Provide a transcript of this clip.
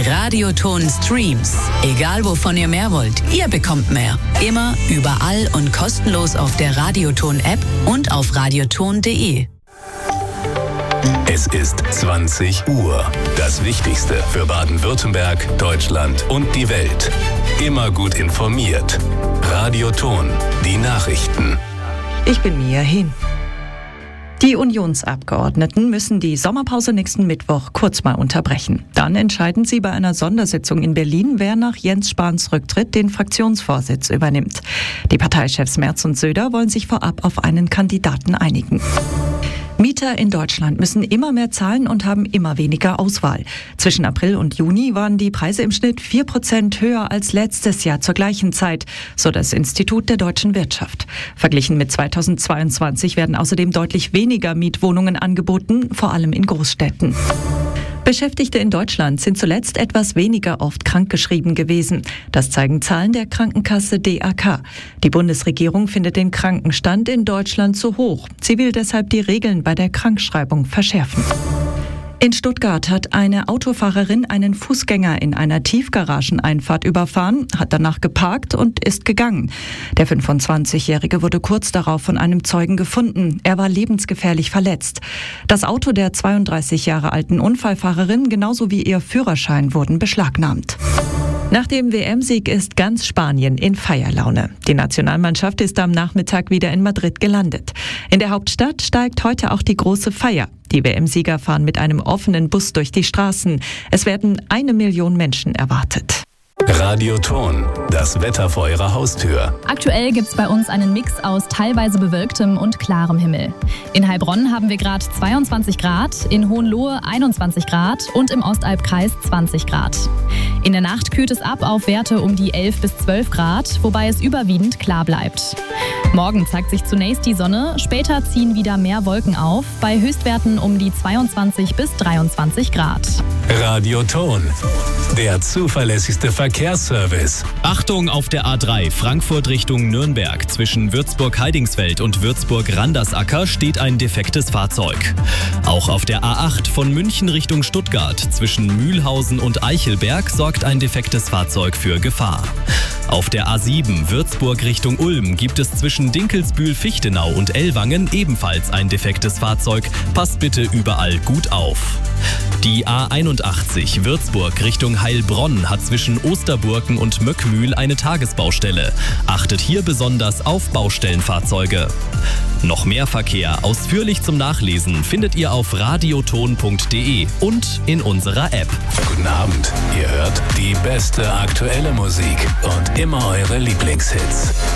Radioton Streams. Egal wovon ihr mehr wollt, ihr bekommt mehr. Immer, überall und kostenlos auf der Radioton-App und auf radioton.de. Es ist 20 Uhr. Das Wichtigste für Baden-Württemberg, Deutschland und die Welt. Immer gut informiert. Radioton, die Nachrichten. Ich bin Mia Hin. Die Unionsabgeordneten müssen die Sommerpause nächsten Mittwoch kurz mal unterbrechen. Dann entscheiden sie bei einer Sondersitzung in Berlin, wer nach Jens Spahns Rücktritt den Fraktionsvorsitz übernimmt. Die Parteichefs Merz und Söder wollen sich vorab auf einen Kandidaten einigen. Mieter in Deutschland müssen immer mehr zahlen und haben immer weniger Auswahl. Zwischen April und Juni waren die Preise im Schnitt 4% höher als letztes Jahr zur gleichen Zeit, so das Institut der deutschen Wirtschaft. Verglichen mit 2022 werden außerdem deutlich weniger Mietwohnungen angeboten, vor allem in Großstädten. Beschäftigte in Deutschland sind zuletzt etwas weniger oft krankgeschrieben gewesen. Das zeigen Zahlen der Krankenkasse DAK. Die Bundesregierung findet den Krankenstand in Deutschland zu hoch. Sie will deshalb die Regeln bei der Krankschreibung verschärfen. In Stuttgart hat eine Autofahrerin einen Fußgänger in einer Tiefgarageneinfahrt überfahren, hat danach geparkt und ist gegangen. Der 25-Jährige wurde kurz darauf von einem Zeugen gefunden. Er war lebensgefährlich verletzt. Das Auto der 32 Jahre alten Unfallfahrerin genauso wie ihr Führerschein wurden beschlagnahmt. Nach dem WM-Sieg ist ganz Spanien in Feierlaune. Die Nationalmannschaft ist am Nachmittag wieder in Madrid gelandet. In der Hauptstadt steigt heute auch die große Feier. Die WM-Sieger fahren mit einem offenen Bus durch die Straßen. Es werden 1 Million Menschen erwartet. Radioton, das Wetter vor Ihrer Haustür. Aktuell gibt's bei uns einen Mix aus teilweise bewölktem und klarem Himmel. In Heilbronn haben wir gerade 22 Grad, in Hohenlohe 21 Grad und im Ostalbkreis 20 Grad. In der Nacht kühlt es ab auf Werte um die 11 bis 12 Grad, wobei es überwiegend klar bleibt. Morgen zeigt sich zunächst die Sonne, später ziehen wieder mehr Wolken auf, bei Höchstwerten um die 22 bis 23 Grad. Radioton, der zuverlässigste Verkehrsservice. Achtung auf der A3 Frankfurt Richtung Nürnberg. Zwischen Würzburg-Heidingsfeld und Würzburg-Randersacker steht ein defektes Fahrzeug. Auch auf der A8 von München Richtung Stuttgart zwischen Mühlhausen und Eichelberg sorgt ein defektes Fahrzeug für Gefahr. Auf der A7 Würzburg Richtung Ulm gibt es zwischen Dinkelsbühl-Fichtenau und Ellwangen ebenfalls ein defektes Fahrzeug. Passt bitte überall gut auf. Die A81 Würzburg Richtung Heilbronn hat zwischen Osterburken und Möckmühl eine Tagesbaustelle. Achtet hier besonders auf Baustellenfahrzeuge. Noch mehr Verkehr ausführlich zum Nachlesen findet ihr auf radioton.de und in unserer App. Guten Abend, ihr hört die beste aktuelle Musik und immer eure Lieblingshits.